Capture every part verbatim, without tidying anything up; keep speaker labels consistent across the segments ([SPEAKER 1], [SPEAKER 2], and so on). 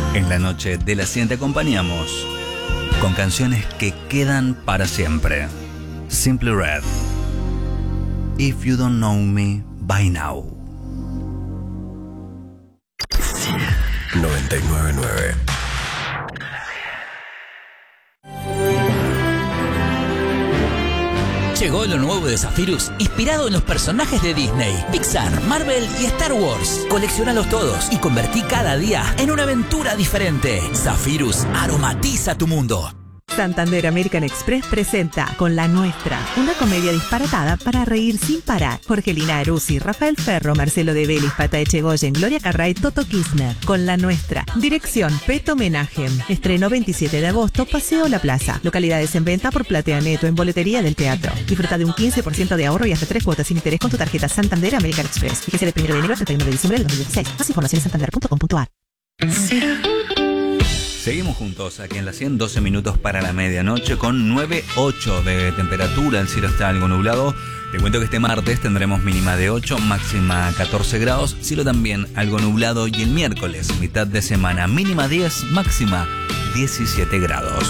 [SPEAKER 1] En la noche de la cien te acompañamos con canciones que quedan para siempre. Simply Red. If You Don't Know Me By Now.
[SPEAKER 2] noventa y nueve punto nueve.
[SPEAKER 3] Llegó lo nuevo de Zephyrus, inspirado en los personajes de Disney, Pixar, Marvel y Star Wars. Coleccionalos todos y convertí cada día en una aventura diferente. Zephyrus aromatiza tu mundo.
[SPEAKER 4] Santander American Express presenta Con la Nuestra, una comedia disparatada para reír sin parar. Jorgelina Aruzzi, Rafael Ferro, Marcelo De Vélez, Pata Echegoyen, Gloria Carray, Toto Kirchner. Con la Nuestra. Dirección Peto Menagem. Estreno veintisiete de agosto, Paseo La Plaza. Localidades en venta por Platea Neto en boletería del teatro. Disfruta de un quince por ciento de ahorro y hasta tres cuotas sin interés con tu tarjeta Santander American Express. Fíjese del primero de enero al treinta y uno de diciembre del dos mil dieciséis. Más información en santander punto com punto a r.
[SPEAKER 1] Seguimos juntos aquí en la cien, doce minutos para la medianoche con nueve punto ocho de temperatura. El cielo está algo nublado. Te cuento que este martes tendremos mínima de ocho, máxima catorce grados. Cielo también algo nublado. Y el miércoles, mitad de semana, mínima diez, máxima diecisiete grados.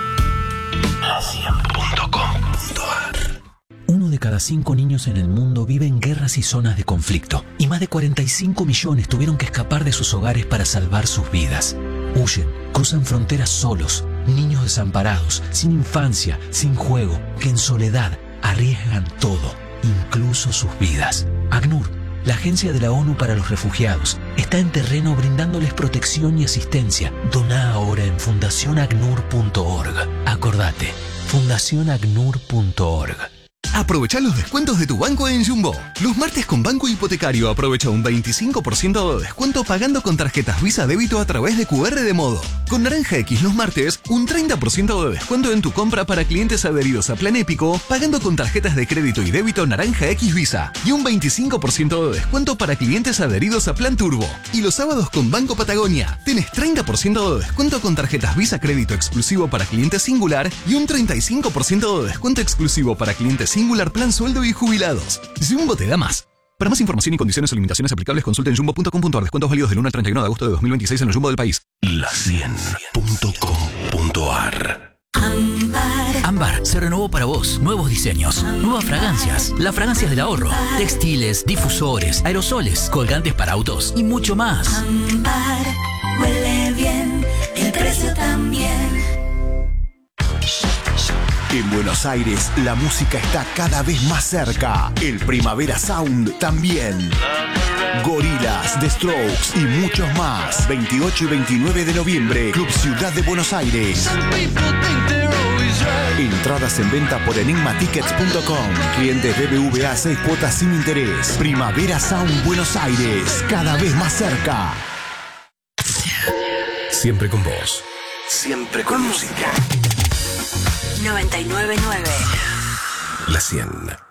[SPEAKER 2] la cien punto com punto a r.
[SPEAKER 3] Uno de cada cinco niños en el mundo vive en guerras y zonas de conflicto. Y más de cuarenta y cinco millones tuvieron que escapar de sus hogares para salvar sus vidas. Huyen, cruzan fronteras solos, niños desamparados, sin infancia, sin juego, que en soledad arriesgan todo, incluso sus vidas. ACNUR, la Agencia de la ONU para los Refugiados, está en terreno brindándoles protección y asistencia. Doná ahora en fundación acnur punto org. Acordate, fundación acnur punto org.
[SPEAKER 5] Aprovecha los descuentos de tu banco en Jumbo. Los martes con Banco Hipotecario aprovecha un veinticinco por ciento de descuento pagando con tarjetas Visa Débito a través de Q R de Modo. Con Naranja X los martes, un treinta por ciento de descuento en tu compra para clientes adheridos a Plan Épico pagando con tarjetas de crédito y débito Naranja X Visa. Y un veinticinco por ciento de descuento para clientes adheridos a Plan Turbo. Y los sábados con Banco Patagonia, tenés treinta por ciento de descuento con tarjetas Visa Crédito exclusivo para clientes Singular y un treinta y cinco por ciento de descuento exclusivo para clientes Singular Plan Sueldo y Jubilados. Jumbo te da más. Para más información y condiciones o limitaciones aplicables, consulta en jumbo punto com punto a r. Descuentos válidos del uno al treinta y uno de agosto de dos mil veintiséis en el Jumbo del país.
[SPEAKER 2] la cien punto com punto a r.
[SPEAKER 3] Ámbar. Ámbar se renovó para vos. Nuevos diseños, nuevas fragancias, las fragancias del ahorro, textiles, difusores, aerosoles, colgantes para autos y mucho más.
[SPEAKER 6] Ámbar huele bien, el precio también.
[SPEAKER 7] En Buenos Aires, la música está cada vez más cerca. El Primavera Sound también. Gorilas, The Strokes y muchos más. veintiocho y veintinueve de noviembre, Club Ciudad de Buenos Aires. Entradas en venta por enigma tickets punto com. Clientes B B V A seis cuotas sin interés. Primavera Sound Buenos Aires, cada vez más cerca.
[SPEAKER 2] Siempre con vos. Siempre con música.
[SPEAKER 6] noventa y nueve punto nueve.
[SPEAKER 2] La cien.